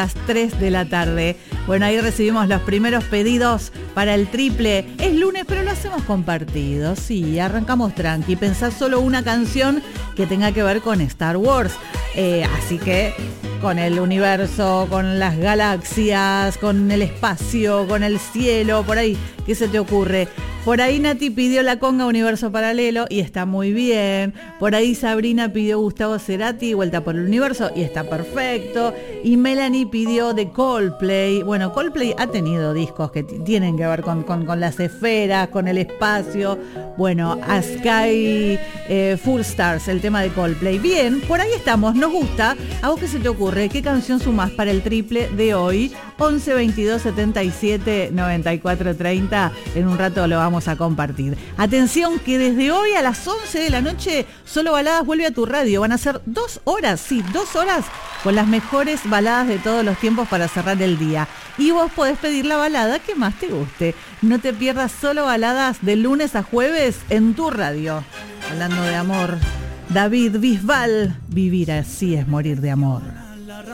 las 3 de la tarde. Bueno, ahí recibimos los primeros pedidos para el triple. Es lunes, pero lo hacemos compartido. Sí, arrancamos tranqui. Pensá solo una canción que tenga que ver con Star Wars. Así que con el universo, con las galaxias, con el espacio, con el cielo, por ahí, ¿qué se te ocurre? Por ahí Nati pidió la conga Universo Paralelo y está muy bien. Por ahí Sabrina pidió Gustavo Cerati, Vuelta por el Universo, y está perfecto. Y Melanie pidió de Coldplay. Bueno, Coldplay ha tenido discos que tienen que ver con las esferas, con el espacio. Bueno, A Sky Full Stars, el tema de Coldplay. Bien, por ahí estamos, nos gusta. ¿A vos qué se te ocurre? ¿Qué canción sumás para el triple de hoy? 11 22 77 94 30. En un rato lo vamos a compartir. Atención que desde hoy a las 11 de la noche Solo Baladas vuelve a tu radio. Van a ser 2 horas, sí, 2 horas con las mejores baladas de todos los tiempos para cerrar el día. Y vos podés pedir la balada que más te guste. No te pierdas Solo Baladas de lunes a jueves en tu radio. Hablando de amor, David Bisbal, vivir así es morir de amor.